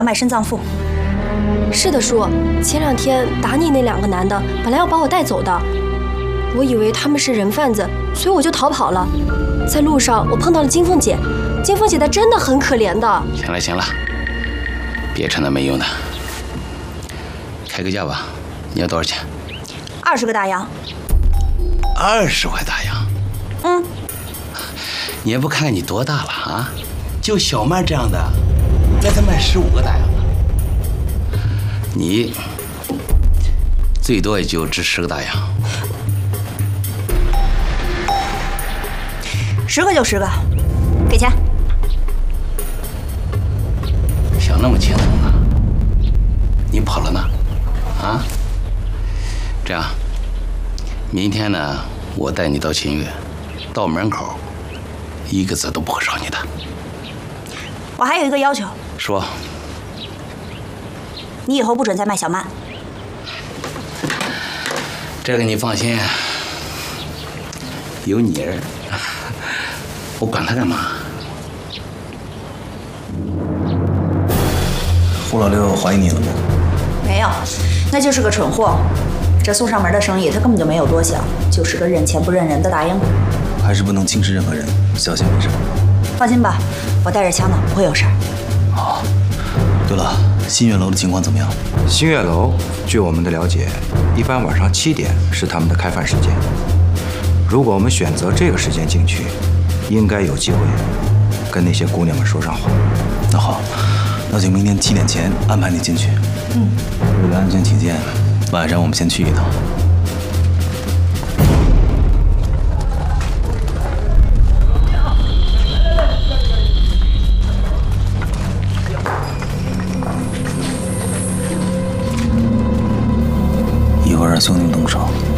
卖肾脏妇。 是的，叔，前2天打你那2个男的本来要把我带走的，我以为他们是人贩子，所以我就逃跑了。在路上我碰到了金凤姐，金凤姐她真的很可怜的。 行了行了，别扯那没用的，开个价吧，你要多少钱 ？20个大洋。 20块大洋？ 嗯。 你也不看看你多大了啊？就小曼这样的，那才卖15个大洋呢。你最多也就值10个大洋。 10个就10个，给钱。 想那么轻松啊？你跑了呢？啊？这样，明天呢，我带你到秦岳，到门口，一个字都不会少你的。 我还有一个要求。 说。 你以后不准再卖小曼。 这个你放心，有你儿，我管他干嘛？ 胡老六怀疑你了吗？ 没有，那就是个蠢货。这送上门的生意他根本就没有多想，就是个认钱不认人的大英。 还是不能轻视任何人，小心为上。 放心吧，我带着枪呢，不会有事儿。 好。对了，新月楼的情况怎么样？ 新月楼，据我们的了解，一般晚上7点是他们的开饭时间。如果我们选择这个时间进去，应该有机会跟那些姑娘们说上话。 那好，那就明天7点前安排你进去。为了安全起见，晚上我们先去一趟。一会儿让兄弟们动手。